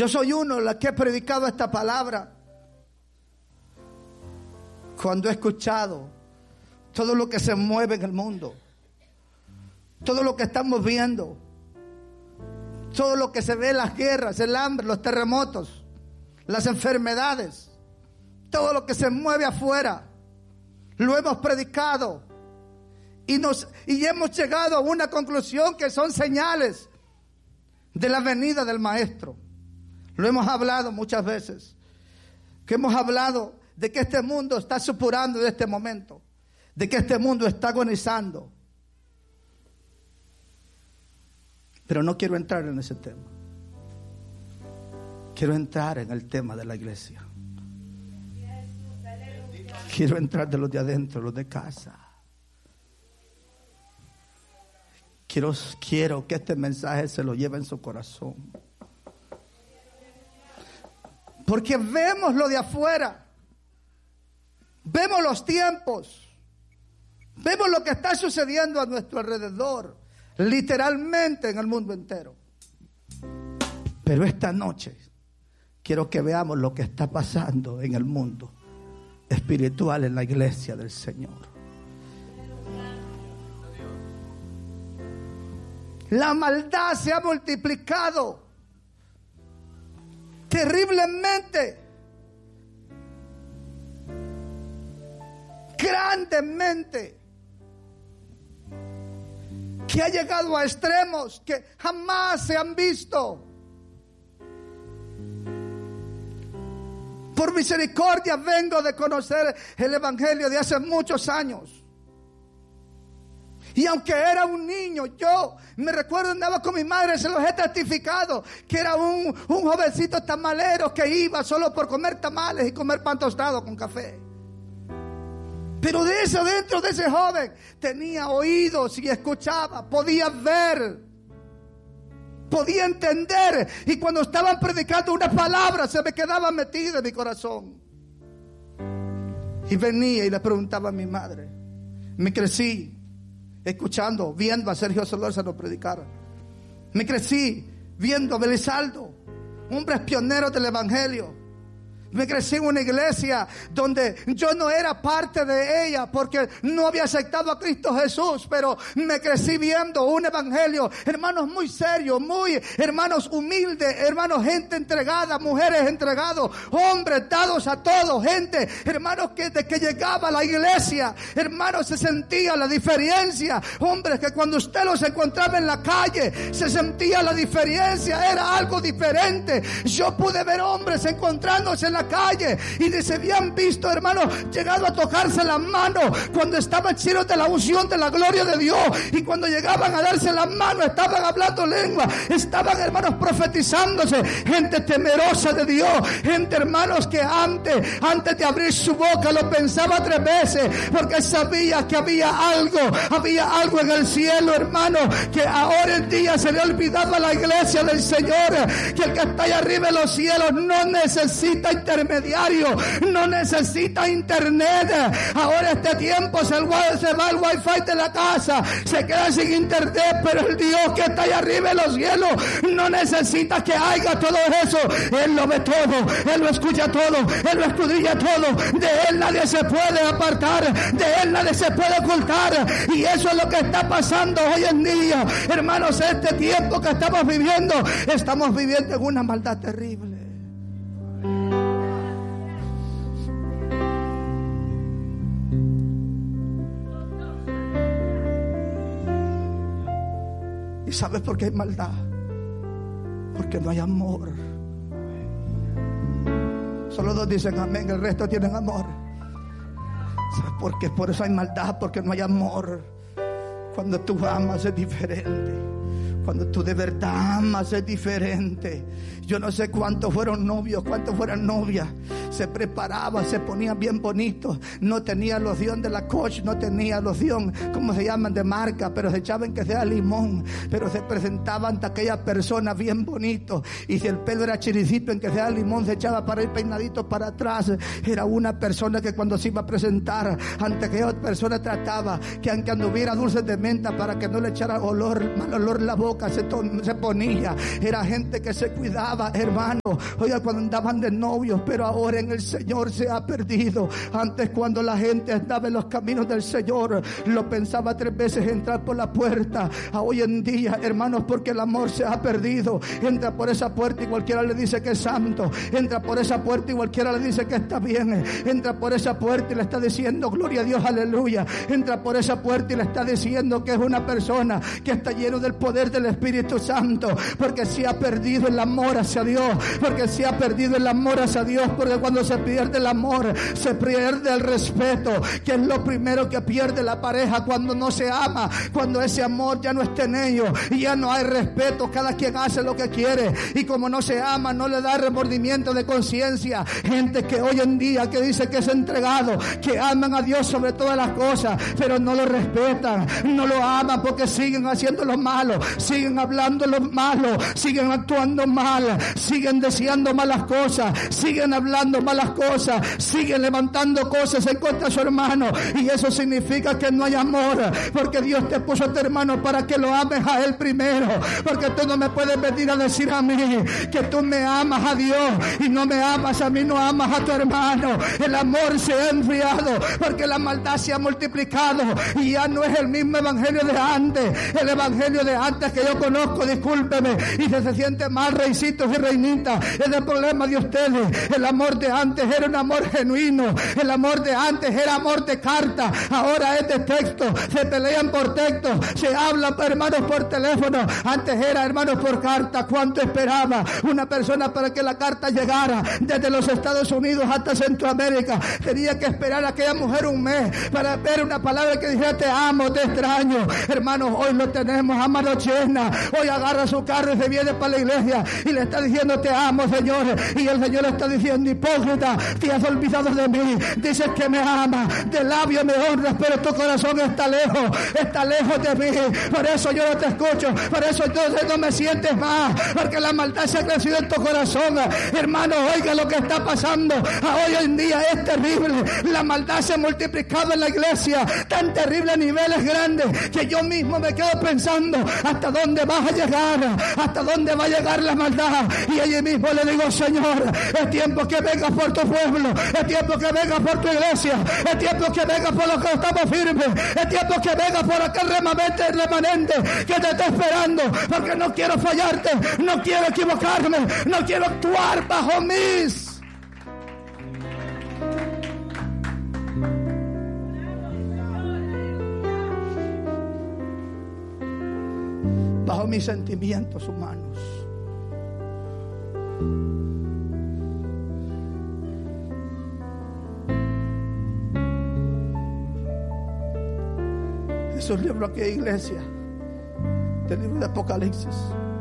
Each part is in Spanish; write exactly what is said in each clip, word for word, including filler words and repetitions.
Yo soy uno de los que he predicado esta palabra cuando he escuchado todo lo que se mueve en el mundo, todo lo que estamos viendo, todo lo que se ve, las guerras, el hambre, los terremotos, las enfermedades, todo lo que se mueve afuera. Lo hemos predicado y, nos, y hemos llegado a una conclusión que son señales de la venida del Maestro. Lo hemos hablado muchas veces, que hemos hablado de que este mundo está supurando en este momento, de que este mundo está agonizando. Pero no quiero entrar en ese tema. Quiero entrar en el tema de la iglesia. Quiero entrar de los de adentro, los de casa. Quiero, quiero que este mensaje se lo lleve en su corazón. Porque vemos lo de afuera. Vemos los tiempos. Vemos lo que está sucediendo a nuestro alrededor. Literalmente en el mundo entero. Pero esta noche quiero que veamos lo que está pasando en el mundo espiritual, en la iglesia del Señor. La maldad se ha multiplicado terriblemente, grandemente, que ha llegado a extremos que jamás se han visto. Por misericordia vengo de conocer el evangelio de hace muchos años. Y aunque era un niño, yo me recuerdo, andaba con mi madre, se los he testificado, que era un, un jovencito tamalero que iba solo por comer tamales y comer pan tostado con café. Pero de eso, dentro de ese joven, tenía oídos y escuchaba, podía ver, podía entender. Y cuando estaban predicando una palabra, se me quedaba metida en mi corazón. Y venía y le preguntaba a mi madre. Me crecí escuchando, viendo a Sergio Solórzano predicar. Me crecí viendo a Belisaldo, hombres pioneros del evangelio. Me crecí en una iglesia donde yo no era parte de ella porque no había aceptado a Cristo Jesús, pero me crecí viendo un evangelio, hermanos muy serios, muy hermanos humildes, hermanos gente entregada, mujeres entregadas, hombres dados a todos, gente, hermanos que desde que llegaba a la iglesia, hermanos se sentía la diferencia, hombres que cuando usted los encontraba en la calle se sentía la diferencia, era algo diferente. Yo pude ver hombres encontrándose en la calle y se habían visto, hermanos, llegado a tocarse las manos cuando estaban llenos de la unción de la gloria de Dios, y cuando llegaban a darse las manos estaban hablando lengua, estaban, hermanos, profetizándose, gente temerosa de Dios, gente, hermanos, que antes antes de abrir su boca lo pensaba tres veces porque sabía que había algo, había algo en el cielo, hermano, que ahora en día se le olvidaba a la iglesia del Señor, que el que está allá arriba en los cielos no necesita intermediario, no necesita internet. Ahora este tiempo se, se va el wifi de la casa, se queda sin internet, pero el Dios que está allá arriba en los cielos no necesita que haya todo eso. Él lo ve todo, Él lo escucha todo, Él lo escudriña todo, de Él nadie se puede apartar, de Él nadie se puede ocultar, y eso es lo que está pasando hoy en día, hermanos. Este tiempo que estamos viviendo, estamos viviendo en una maldad terrible. ¿Y sabes por qué hay maldad? Porque no hay amor. Solo dos dicen amén, el resto tienen amor. ¿Sabes por qué? Por eso hay maldad, porque no hay amor. Cuando tú amas es diferente. Cuando tú de verdad amas es diferente. Yo no sé cuántos fueron novios, cuántos fueron novias. se preparaba, se ponía bien bonito. No tenía loción de la Coach, no tenía loción, como se llaman, de marca, pero se echaban que sea limón. Pero se presentaban ante aquella persona bien bonito. Y si el pelo era chiricito, en que sea limón, se echaba para ir peinadito para atrás. Era una persona que cuando se iba a presentar ante aquella persona trataba que aunque anduviera dulce de menta para que no le echara olor, mal olor en la boca, se, se ponía. Era gente que se cuidaba, hermano. Oiga, cuando andaban de novios, pero ahora en el Señor se ha perdido. Antes, cuando la gente andaba en los caminos del Señor, lo pensaba tres veces entrar por la puerta. A hoy en día, hermanos, porque el amor se ha perdido, entra por esa puerta y cualquiera le dice que es santo. Entra por esa puerta y cualquiera le dice que está bien. Entra por esa puerta y le está diciendo gloria a Dios, aleluya. Entra por esa puerta y le está diciendo que es una persona que está lleno del poder del Espíritu Santo, porque se ha perdido el amor hacia Dios, porque se ha perdido el amor hacia Dios, porque cuando se pierde el amor, se pierde el respeto, que es lo primero que pierde la pareja cuando no se ama, cuando ese amor ya no está en ellos y ya no hay respeto, cada quien hace lo que quiere, y como no se ama, no le da remordimiento de conciencia. Gente que hoy en día que dice que es entregado, que aman a Dios sobre todas las cosas, pero no lo respetan, no lo aman, porque siguen haciendo lo malo, siguen hablando lo malo, siguen actuando mal, siguen deseando malas cosas, siguen hablando malas cosas, siguen levantando cosas en contra de su hermano, y eso significa que no hay amor, porque Dios te puso a tu hermano para que lo ames a él primero, porque tú no me puedes venir a decir a mí que tú me amas a Dios y no me amas a mí, no amas a tu hermano. El amor se ha enfriado porque la maldad se ha multiplicado y ya no es el mismo evangelio de antes. El evangelio de antes que yo conozco, discúlpeme, y si se siente mal, reycitos y reinitas, es el problema de ustedes. El amor de antes era un amor genuino, el amor de antes era amor de carta, ahora es de texto, se pelean por texto, se hablan, hermanos, por teléfono. Antes era, hermanos, por carta. ¿Cuánto esperaba una persona para que la carta llegara desde los Estados Unidos hasta Centroamérica? Tenía que esperar a aquella mujer un mes para ver una palabra que dijera te amo, te extraño. Hermanos, hoy lo tenemos a mano llena. Hoy agarra su carro y se viene para la iglesia y le está diciendo te amo, Señor, y el Señor le está diciendo hipócrita, te has olvidado de mí, dices que me amas, de labio me honras, pero tu corazón está lejos, está lejos de mí. Por eso yo no te escucho, por eso entonces no me sientes más, porque la maldad se ha crecido en tu corazón. Hermano, oiga lo que está pasando hoy en día, es terrible. La maldad se ha multiplicado en la iglesia, tan terrible a niveles grandes que yo mismo me quedo pensando hasta dónde vas a llegar, hasta dónde va a llegar la maldad. Y allí mismo le digo, Señor, es tiempo que vengas por tu pueblo, es tiempo que vengas por tu iglesia, es tiempo que vengas por los que estamos firmes, es tiempo que vengas por aquel remanente, remanente que te está esperando, porque no quiero fallarte, no quiero equivocarme, no quiero actuar bajo mis bajo mis sentimientos humanos. Esos libros aquí, iglesia, del libro de Apocalipsis,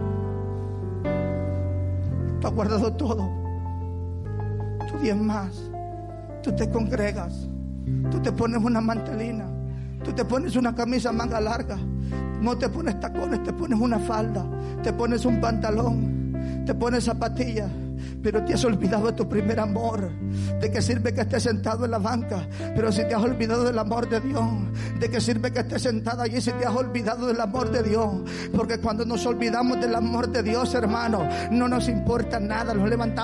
tú has guardado todo, tú diezmas, tú te congregas, tú te pones una mantelina, tú te pones una camisa manga larga, no te pones tacones, te pones una falda, te pones un pantalón, te pones zapatillas, pero te has olvidado de tu primer amor. ¿De qué sirve que estés sentado en la banca, pero si te has olvidado del amor de Dios? ¿De qué sirve que estés sentado allí si te has olvidado del amor de Dios? Porque cuando nos olvidamos del amor de Dios, hermano, no nos importa nada, nos levantamos